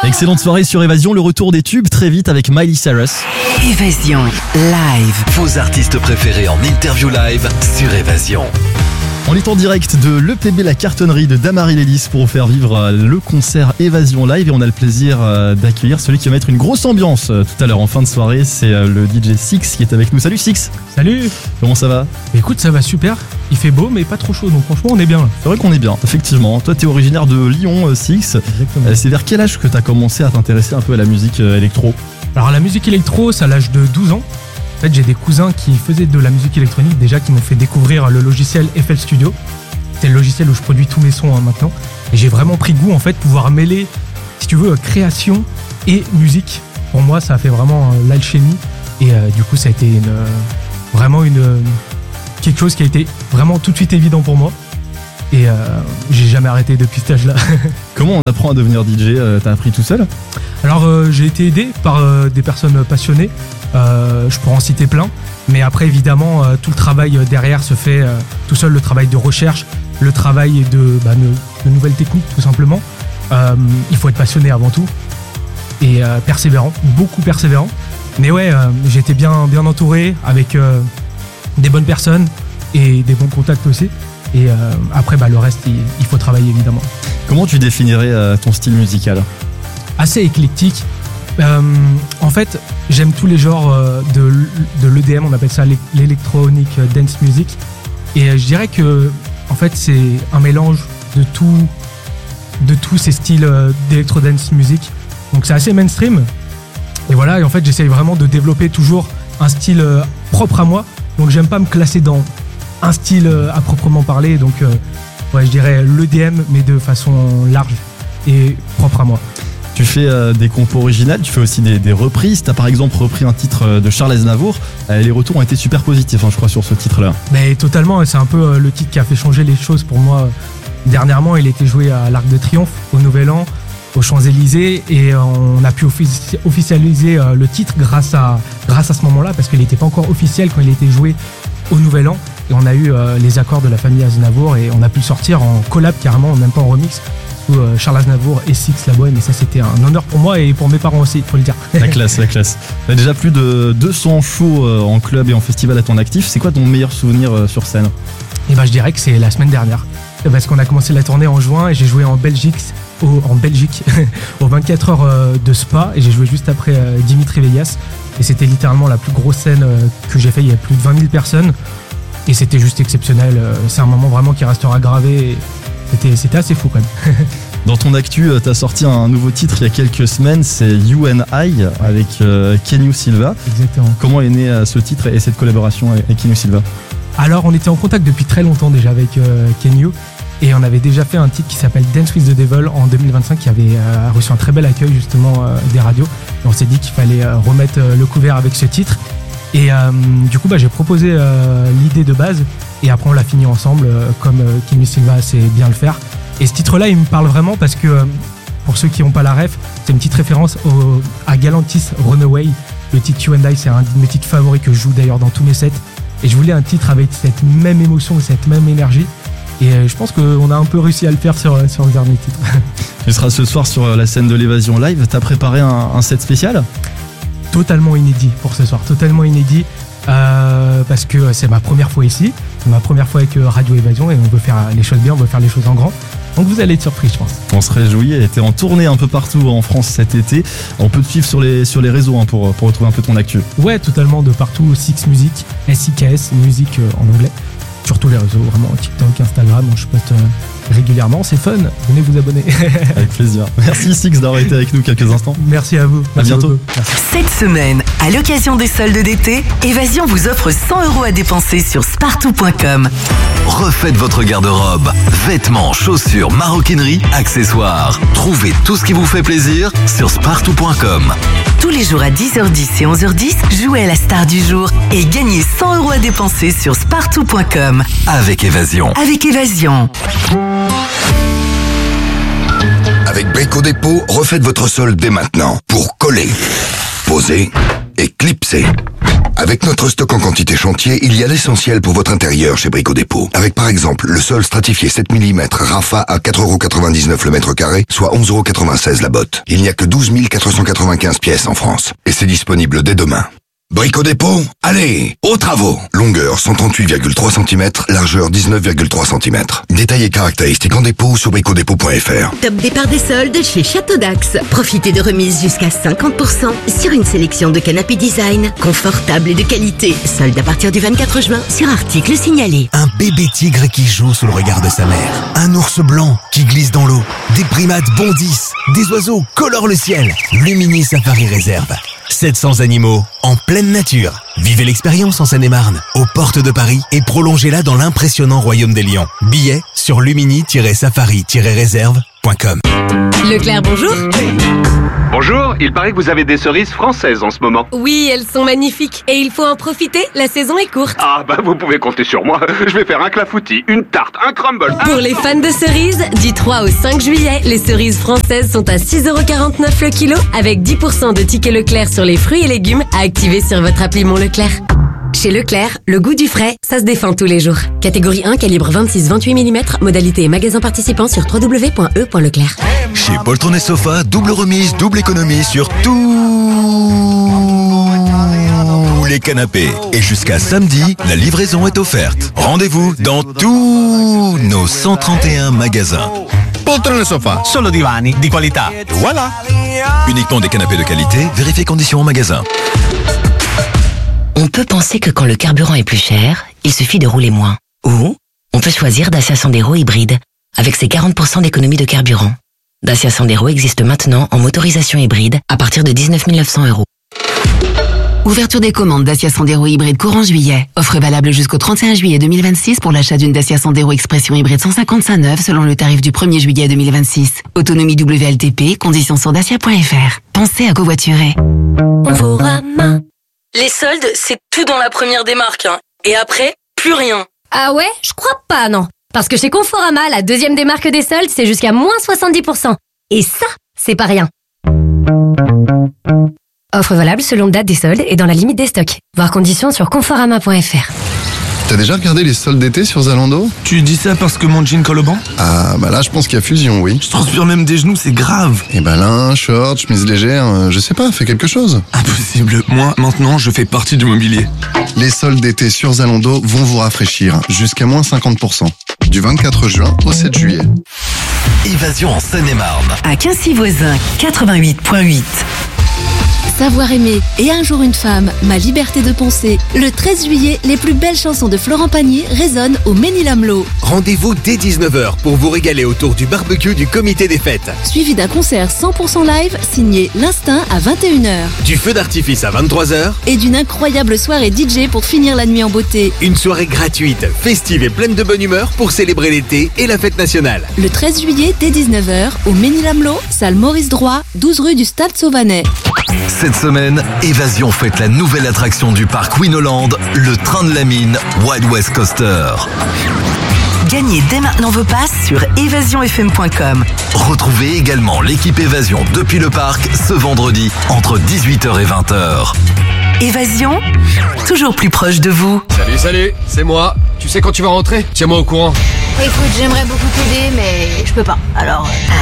Excellente soirée sur Évasion, le retour des tubes très vite avec Miley Cyrus. Évasion live. Vos artistes préférés en interview live sur Évasion. On est en direct de l'EPB La Cartonnerie de Damary Lélis pour vous faire vivre le concert Évasion Live et on a le plaisir d'accueillir celui qui va mettre une grosse ambiance tout à l'heure en fin de soirée. C'est le DJ Six qui est avec nous. Salut Six. Salut. Comment ça va? Écoute, ça va super. Il fait beau mais pas trop chaud donc franchement on est bien là. C'est vrai qu'on est bien, effectivement. Toi t'es originaire de Lyon, Six. Exactement. C'est vers quel âge que t'as commencé à t'intéresser un peu à la musique électro? Alors la musique électro, c'est à l'âge de 12 ans. En fait, j'ai des cousins qui faisaient de la musique électronique déjà, qui m'ont fait découvrir le logiciel FL Studio. C'est le logiciel où je produis tous mes sons maintenant. Et j'ai vraiment pris goût en fait, pouvoir mêler, si tu veux, création et musique. Pour moi, ça a fait vraiment l'alchimie. Et du coup, ça a été quelque chose qui a été vraiment tout de suite évident pour moi. Et j'ai jamais arrêté depuis cet âge-là. Comment on apprend à devenir DJ? T'as appris tout seul? Alors j'ai été aidé par des personnes passionnées, je pourrais en citer plein, mais après évidemment tout le travail derrière se fait tout seul, le travail de recherche, le travail de nouvelles techniques tout simplement. Il faut être passionné avant tout et persévérant, beaucoup persévérant. Mais ouais, j'ai été bien entouré avec des bonnes personnes et des bons contacts aussi. Et après le reste il faut travailler évidemment. Comment tu définirais ton style musical? Assez éclectique. En fait, j'aime tous les genres de l'EDM, on appelle ça l'électronic dance music. Et je dirais que en fait, c'est un mélange de tous ces styles d'électro dance music. Donc c'est assez mainstream. Et voilà, et en fait, j'essaye vraiment de développer toujours un style propre à moi. Donc j'aime pas me classer dans un style à proprement parler. Donc je dirais l'EDM, mais de façon large et propre à moi. Tu fais des compos originales, tu fais aussi des reprises. Tu as par exemple repris un titre de Charles Aznavour. Les retours ont été super positifs, je crois, sur ce titre-là. Mais totalement, c'est un peu le titre qui a fait changer les choses pour moi. Dernièrement, il était joué à l'Arc de Triomphe, au Nouvel An, aux Champs-Élysées. Et on a pu officialiser le titre grâce à ce moment-là, parce qu'il n'était pas encore officiel quand il était joué au Nouvel An. Et on a eu les accords de la famille Aznavour et on a pu le sortir en collab carrément, même pas en remix. Charles Aznavour et Six La Bohème, et ça c'était un honneur pour moi et pour mes parents aussi, il faut le dire. La classe. T'as déjà plus de 200 shows en club et en festival à ton actif. C'est quoi ton meilleur souvenir sur scène? Et je dirais que c'est la semaine dernière, parce qu'on a commencé la tournée en juin et j'ai joué en Belgique aux 24 heures de Spa, et j'ai joué juste après Dimitri Vegas, et c'était littéralement la plus grosse scène que j'ai fait. Il y a plus de 20 000 personnes et c'était juste exceptionnel. C'est un moment vraiment qui restera gravé. C'était assez fou quand même. Dans ton actu, t'as sorti un nouveau titre il y a quelques semaines, c'est You and I avec Kenyu Silva. Exactement. Comment est né ce titre et cette collaboration avec Kenyu Silva? Alors on était en contact depuis très longtemps déjà avec Kenyu, et on avait déjà fait un titre qui s'appelle Dance with the Devil en 2025 qui avait reçu un très bel accueil justement des radios. Et on s'est dit qu'il fallait remettre le couvert avec ce titre. Et du coup j'ai proposé l'idée de base, et après on l'a fini ensemble comme Kenyu Silva sait bien le faire. Et ce titre là il me parle vraiment parce que pour ceux qui n'ont pas la ref, c'est une petite référence à Galantis Runaway. Le titre You and I, c'est un de mes titres favoris que je joue d'ailleurs dans tous mes sets, et je voulais un titre avec cette même émotion, cette même énergie, et je pense qu'on a un peu réussi à le faire sur le dernier titre. Tu seras ce soir sur la scène de l'Évasion Live. T'as préparé un set spécial? Totalement inédit pour ce soir, totalement inédit, parce que c'est ma première fois ici, c'est ma première fois avec Radio Évasion, et on veut faire les choses bien, on veut faire les choses en grand. Donc vous allez être surpris, je pense. On se réjouit, et t'es en tournée un peu partout en France cet été. On peut te suivre sur les réseaux pour retrouver un peu ton actu. Ouais, totalement, de partout. Six Music, SIKS, musique en anglais. Sur tous les réseaux, vraiment, TikTok, Instagram, je poste régulièrement, c'est fun, venez vous abonner. Avec plaisir. Merci Six d'avoir été avec nous quelques instants. Merci à vous. À bientôt. Cette semaine, à l'occasion des soldes d'été, Évasion vous offre 100 € à dépenser sur spartou.com. Refaites votre garde-robe. Vêtements, chaussures, maroquinerie, accessoires. Trouvez tout ce qui vous fait plaisir sur spartou.com. Tous les jours à 10h10 et 11h10, jouez à la star du jour et gagnez 100 € à dépenser sur spartou.com. Avec Évasion. Avec Évasion. Avec Brico Dépôt, refaites votre solde dès maintenant pour coller. poser et clipser. Avec notre stock en quantité chantier, il y a l'essentiel pour votre intérieur chez Brico Dépôt. Avec par exemple le sol stratifié 7 mm Rafa à 4,99€ le mètre carré, soit 11,96€ la botte. Il n'y a que 12 495 pièces en France. Et c'est disponible dès demain. Brico Dépôt, allez, aux travaux. Longueur 138,3 cm, largeur 19,3 cm. Détails et caractéristiques en dépôt sur bricodépôt.fr. Top départ des soldes chez Château d'Axe. Profitez de remises jusqu'à 50% sur une sélection de canapés design, confortables et de qualité. Soldes à partir du 24 juin sur articles signalés. Un bébé tigre qui joue sous le regard de sa mère. Un ours blanc qui glisse dans l'eau. Des primates bondissent. Des oiseaux colorent le ciel. Lumini Safari Réserve. 700 animaux en pleine nature. Vivez l'expérience en Seine-et-Marne, aux portes de Paris, et prolongez-la dans l'impressionnant royaume des lions. Billets sur lumini-safari-réserve.com. Leclerc, bonjour. Bonjour, il paraît que vous avez des cerises françaises en ce moment. Oui, elles sont magnifiques et il faut en profiter, la saison est courte. Ah bah vous pouvez compter sur moi, je vais faire un clafoutis, une tarte, un crumble. Pour les fans de cerises, du 3 au 5 juillet, les cerises françaises sont à 6,49€ le kilo, avec 10% de tickets Leclerc sur les fruits et légumes à activer sur votre appli Mon Leclerc. Chez Leclerc, le goût du frais, ça se défend tous les jours. Catégorie 1, calibre 26-28 mm, modalité et magasin participant sur www.e.leclerc. Chez Poltron et Sofa, double remise, double économie sur tous les canapés. Et jusqu'à samedi, la livraison est offerte. Rendez-vous dans tous nos 131 magasins. Poltron e Sofa, solo divani di qualità. Et voilà. Uniquement des canapés de qualité, vérifiez conditions en magasin. On peut penser que quand le carburant est plus cher, il suffit de rouler moins. Ou on peut choisir Dacia Sandero hybride, avec ses 40% d'économie de carburant. Dacia Sandero existe maintenant en motorisation hybride à partir de 19 900€. Ouverture des commandes Dacia Sandero hybride courant juillet. Offre valable jusqu'au 31 juillet 2026 pour l'achat d'une Dacia Sandero Expression hybride 155 neuve selon le tarif du 1er juillet 2026. Autonomie WLTP, conditions sur dacia.fr. Pensez à covoiturer. Conforama. Les soldes, c'est tout dans la première démarque, hein. Et après, plus rien. Ah ouais? Je crois pas, non. Parce que chez Conforama, la deuxième démarque des soldes, c'est jusqu'à moins 70%. Et ça, c'est pas rien. Offre valable selon date des soldes et dans la limite des stocks. Voir conditions sur conforama.fr. T'as déjà regardé les soldes d'été sur Zalando? Tu dis ça parce que mon jean colle au banc? Ah, bah là, je pense qu'il y a fusion, oui. Je transpire même des genoux, c'est grave. Et bah là, short, chemise légère, je sais pas, fais quelque chose. Impossible. Moi, maintenant, je fais partie du mobilier. Les soldes d'été sur Zalando vont vous rafraîchir, jusqu'à moins 50%. Du 24 juin au 7 juillet. Évasion en Seine-et-Marne. À Quincy-Voisin, 88.8. Savoir aimer et un jour une femme, ma liberté de penser. Le 13 juillet, les plus belles chansons de Florent Pagny résonnent au Ménil-Amelot. Rendez-vous dès 19h pour vous régaler autour du barbecue du comité des fêtes. Suivi d'un concert 100% live signé L'Instinct à 21h. Du feu d'artifice à 23h. Et d'une incroyable soirée DJ pour finir la nuit en beauté. Une soirée gratuite, festive et pleine de bonne humeur pour célébrer l'été et la fête nationale. Le 13 juillet dès 19h au Ménil-Amelot, salle Maurice Droit, 12 rue du Stade Sauvanet. Cette semaine, Évasion fête la nouvelle attraction du parc Winoland, le train de la mine Wild West Coaster. Gagnez dès maintenant vos passes sur évasionfm.com. Retrouvez également l'équipe Évasion depuis le parc ce vendredi entre 18h et 20h. Évasion, toujours plus proche de vous. Salut, c'est moi. Tu sais quand tu vas rentrer? Tiens-moi au courant. Écoute, j'aimerais beaucoup t'aider, mais je peux pas. Alors...